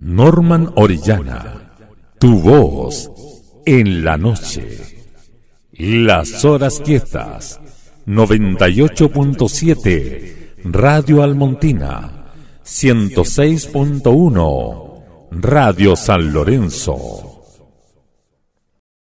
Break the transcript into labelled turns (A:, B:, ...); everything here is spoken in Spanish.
A: Norman Orellana, tu voz en la noche. Las horas quietas, 98.7, Radio Almontina, 106.1, Radio San Lorenzo.